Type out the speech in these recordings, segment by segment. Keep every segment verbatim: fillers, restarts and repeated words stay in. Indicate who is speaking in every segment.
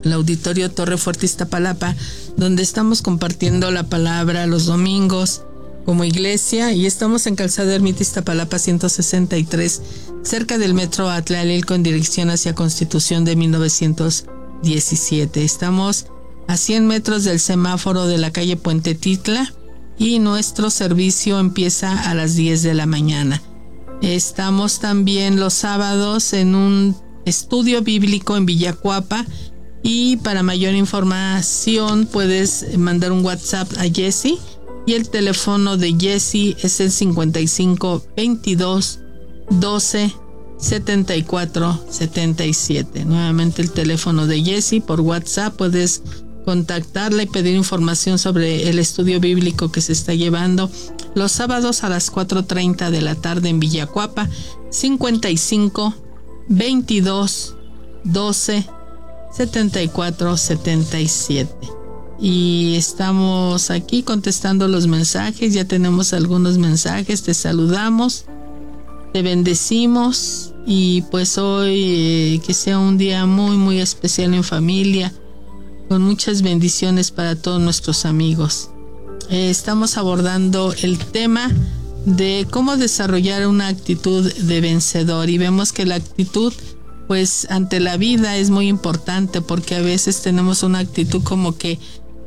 Speaker 1: el Auditorio Torre Fuerte Iztapalapa, donde estamos compartiendo la palabra los domingos como iglesia, y estamos en Calzada Ermita Iztapalapa ciento sesenta y tres, cerca del Metro Atlalilco, en dirección hacia Constitución de mil novecientos diecisiete. Estamos a cien metros del semáforo de la calle Puente Titla y nuestro servicio empieza a las diez de la mañana. Estamos también los sábados en un estudio bíblico en Villacuapa, y para mayor información puedes mandar un WhatsApp a Jessy, y el teléfono de Jessy es el cincuenta y cinco veintidós doce setenta y cuatro setenta y siete. Nuevamente el teléfono de Jessy. Por WhatsApp puedes contactarla y pedir información sobre el estudio bíblico que se está llevando los sábados a las cuatro treinta de la tarde en Villacuapa, cincuenta y cinco veintidós doce setenta y cuatro setenta y siete. Y estamos aquí contestando los mensajes. Ya tenemos algunos mensajes. Te saludamos, te bendecimos, y pues hoy eh, que sea un día muy muy especial en familia, con muchas bendiciones para todos nuestros amigos. Eh, estamos abordando el tema de cómo desarrollar una actitud de vencedor, y vemos que la actitud pues ante la vida es muy importante, porque a veces tenemos una actitud como que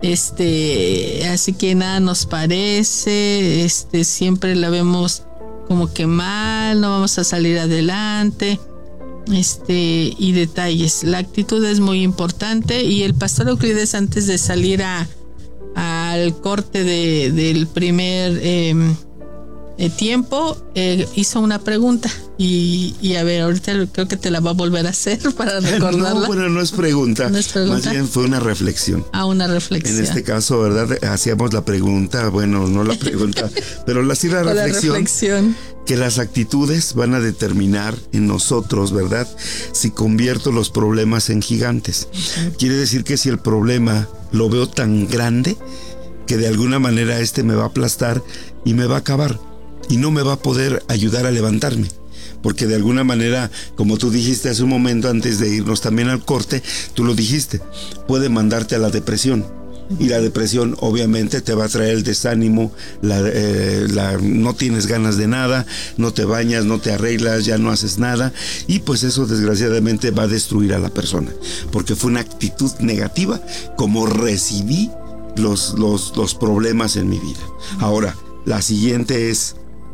Speaker 1: este así que nada nos parece, este siempre la vemos como que mal, no vamos a salir adelante, este y detalles. La actitud es muy importante, y el pastor Euclides, antes de salir a al corte de, del primer eh, eh, tiempo, eh, hizo una pregunta, y, y a ver, ahorita creo que te la va a volver a hacer para recordarla.
Speaker 2: No, bueno, no es pregunta,
Speaker 1: no es pregunta,
Speaker 2: más bien fue una reflexión.
Speaker 1: Ah, una reflexión.
Speaker 2: En este caso, ¿verdad? Hacíamos la pregunta, bueno, no la pregunta, pero la sí la reflexión, la reflexión, que las actitudes van a determinar en nosotros, ¿verdad? Si convierto los problemas en gigantes. Uh-huh. Quiere decir que si el problema lo veo tan grande, que de alguna manera este me va a aplastar y me va a acabar, y no me va a poder ayudar a levantarme. Porque de alguna manera, como tú dijiste hace un momento antes de irnos también al corte, tú lo dijiste, puede mandarte a la depresión. Y la depresión obviamente te va a traer el desánimo, la, eh, la, no tienes ganas de nada, no te bañas, no te arreglas, ya no haces nada, y pues eso desgraciadamente va a destruir a la persona, porque fue una actitud negativa como recibí los, los, los problemas en mi vida. Ahora, la siguiente es,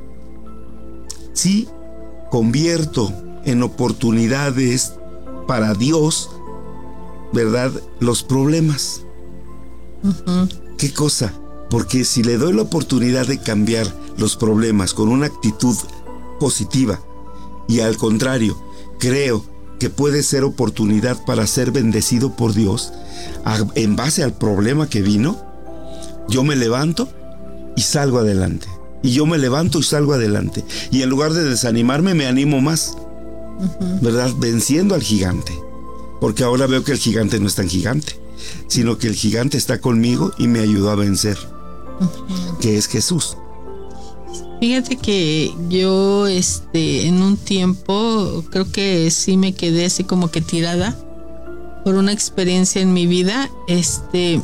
Speaker 2: si convierto en oportunidades para Dios, ¿verdad?, los problemas. Uh-huh. ¿Qué cosa? Porque si le doy la oportunidad de cambiar los problemas con una actitud positiva, y al contrario, creo que puede ser oportunidad para ser bendecido por Dios, a, en base al problema que vino, yo me levanto y salgo adelante. Y yo me levanto y salgo adelante. Y en lugar de desanimarme, me animo más. Uh-huh. ¿Verdad? Venciendo al gigante. Porque ahora veo que el gigante no es tan gigante, sino que el gigante está conmigo y me ayudó a vencer. Uh-huh. Que es Jesús.
Speaker 1: Fíjate que yo este en un tiempo creo que sí me quedé así como que tirada por una experiencia en mi vida, este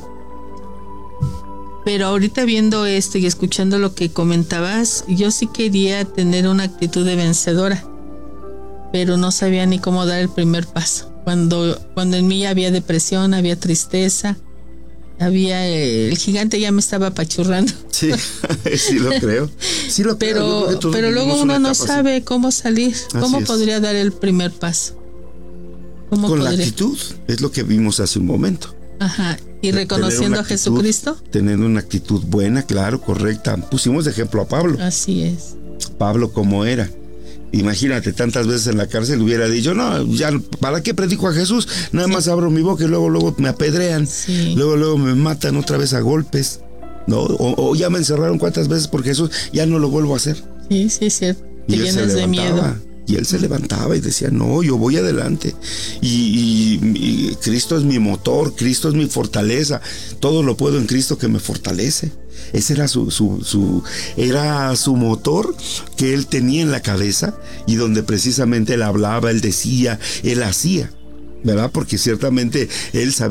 Speaker 1: pero ahorita viendo esto y escuchando lo que comentabas, yo sí quería tener una actitud de vencedora, pero no sabía ni cómo dar el primer paso. Cuando, cuando en mí había depresión, había tristeza, había eh, el gigante ya me estaba apachurrando.
Speaker 2: Sí, sí lo creo. Sí lo
Speaker 1: pero
Speaker 2: creo.
Speaker 1: Pero luego uno no sabe así cómo salir, cómo así podría es. dar el primer paso.
Speaker 2: ¿Cómo Con podría? La actitud, es lo que vimos hace un momento.
Speaker 1: Ajá, y reconociendo actitud, a Jesucristo.
Speaker 2: Tener una actitud buena, claro, correcta. Pusimos de ejemplo a Pablo.
Speaker 1: Así es.
Speaker 2: Pablo como era. Imagínate, tantas veces en la cárcel hubiera dicho, no, ya, ¿para qué predico a Jesús? Nada sí. más abro mi boca y luego, luego me apedrean. Sí. Luego, luego me matan otra vez a golpes. ¿No? O, o ya me encerraron cuántas veces por Jesús, ya no lo vuelvo a hacer.
Speaker 1: Sí, sí, es cierto. Te llenas de miedo.
Speaker 2: Y él se levantaba y decía, no, yo voy adelante. Y, y, y Cristo es mi motor, Cristo es mi fortaleza. Todo lo puedo en Cristo que me fortalece. Ese era su, su, su, era su motor que él tenía en la cabeza, y donde precisamente él hablaba, él decía, él hacía, ¿verdad? Porque ciertamente él sabía